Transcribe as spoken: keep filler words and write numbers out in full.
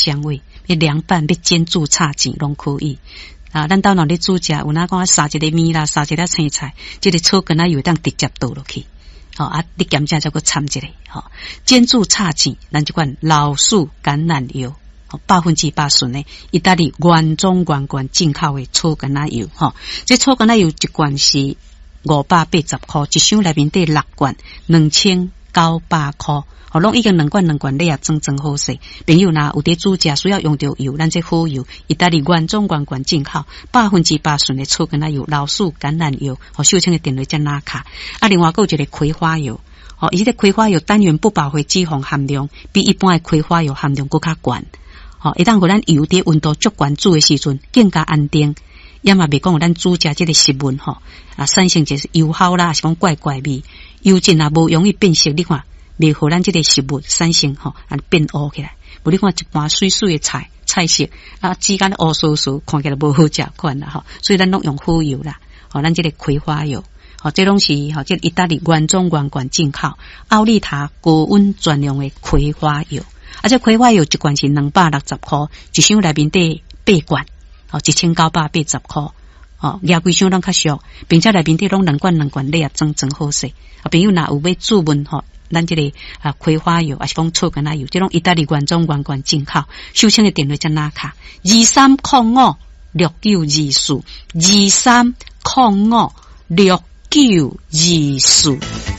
香味，要凉拌，要煎煮炒煎拢可以。啊，咱到哪里煮食，有哪讲撒一个面啦，撒一粒青菜，这个草根啊有当直接倒落去。好、哦、啊，你咸食再个掺一个，好、哦、煎煮炒煎，咱这款老树橄榄油，哦百分之八纯的，意大利原装原罐进口的草橄榄油，哈、哦，这草橄榄油一罐是五百八十块，一箱内面得六罐，两千九百块。哦，拢已经两罐两罐你也装装好势。朋友若有伫煮食需要用到油，咱这好油，意大利原装原罐进口，百分之八纯的草橄榄油、老树橄榄油，哦，秀清的电类加纳卡。啊，另外还有一个葵花油，哦，伊这个葵花油单元不饱和脂肪含量比一般的葵花油含量更较悬。哦，一旦互咱油伫温度足悬煮的时阵，更加安定。也嘛袂讲有咱煮食这个食物吼，啊，产生就是油耗啦，是讲怪怪味，油浸也无容易变色，你看。袂互咱这个食物产生吼啊变乌起来，无你看一盘水水的菜菜色啊，之间乌酥酥，看起来无好食款啦吼，所以咱拢用好油啦，吼咱这个葵花油，吼这拢是吼这意大利原装原罐进口，奥利塔高温专用的葵花油，啊这葵花油一罐是两百六十块，一箱内面得八罐，吼一千九百八十块。哦，廿几箱拢较俗，并且内面得拢两罐两罐，你也装装好势。啊，朋友若有要注文吼。咱这个啊葵花油，还是讲草橄榄油，这种意大利原装原罐进口，秀清的电话在哪卡？二三零五六九二四，二三零五六九二四。